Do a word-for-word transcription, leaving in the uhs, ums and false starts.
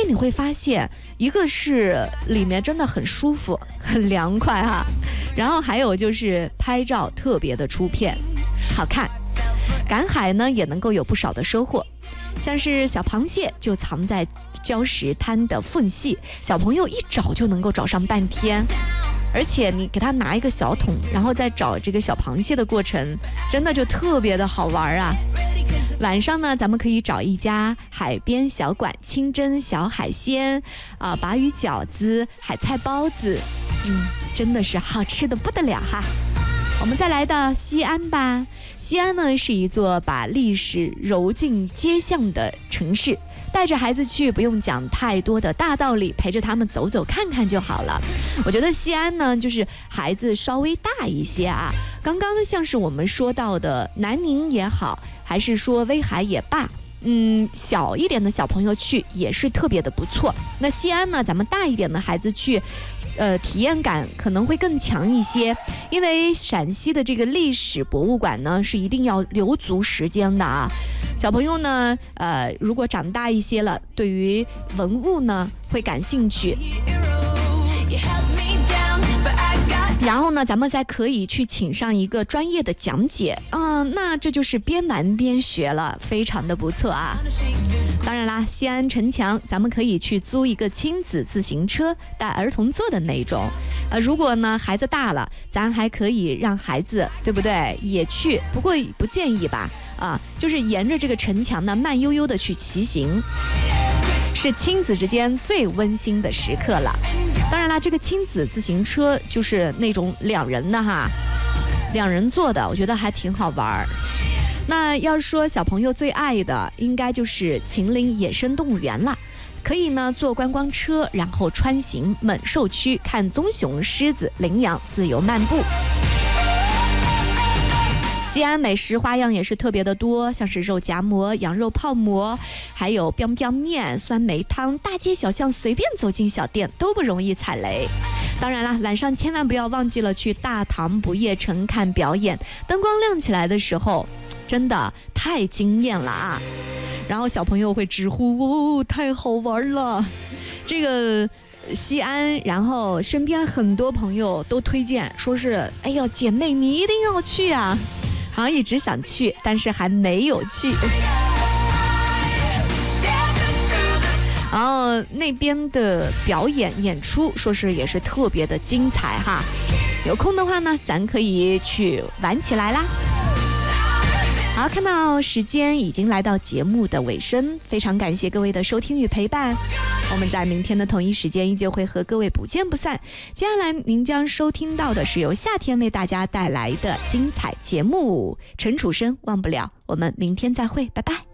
你会发现，一个是里面真的很舒服很凉快哈，然后还有就是拍照特别的出片好看，赶海呢也能够有不少的收获，像是小螃蟹就藏在礁石滩的缝隙，小朋友一找就能够找上半天，而且你给他拿一个小桶，然后再找这个小螃蟹的过程，真的就特别的好玩啊。晚上呢，咱们可以找一家海边小馆，清蒸小海鲜啊、呃，鲅鱼饺子、海菜包子，嗯，真的是好吃的不得了哈。我们再来到西安吧，西安呢是一座把历史揉进街巷的城市，带着孩子去不用讲太多的大道理，陪着他们走走看看就好了。我觉得西安呢就是孩子稍微大一些啊，刚刚像是我们说到的南宁也好，还是说威海也罢，嗯，小一点的小朋友去也是特别的不错。那西安呢，咱们大一点的孩子去呃，体验感可能会更强一些，因为陕西的这个历史博物馆呢是一定要留足时间的啊。小朋友呢，呃，如果长大一些了，对于文物呢会感兴趣。然后呢，咱们再可以去请上一个专业的讲解啊、呃，那这就是边玩边学了，非常的不错啊。当然啦，西安城墙咱们可以去租一个亲子自行车，带儿童坐的那种。呃，如果呢孩子大了，咱还可以让孩子，对不对，也去，不过不建议吧，啊，就是沿着这个城墙呢慢悠悠的去骑行，是亲子之间最温馨的时刻了。当然啦，这个亲子自行车就是那种两人的哈，两人坐的，我觉得还挺好玩。那要说小朋友最爱的，应该就是秦岭野生动物园了。可以呢坐观光车，然后穿行猛兽区，看棕熊、狮子、羚羊自由漫步。西安美食花样也是特别的多，像是肉夹馍、羊肉泡馍，还有 biang biang 面、酸梅汤，大街小巷随便走进小店都不容易踩雷。当然啦，晚上千万不要忘记了去大唐不夜城看表演，灯光亮起来的时候真的太惊艳了啊！然后小朋友会直呼哦，太好玩了。这个西安，然后身边很多朋友都推荐，说是哎呦姐妹你一定要去啊，好像一直想去，但是还没有去。然后那边的表演演出说是也是特别的精彩哈，有空的话呢咱可以去玩起来啦。好，看到时间已经来到节目的尾声，非常感谢各位的收听与陪伴，我们在明天的同一时间依旧会和各位不见不散。接下来您将收听到的是由夏天为大家带来的精彩节目，陈楚生忘不了，我们明天再会，拜拜。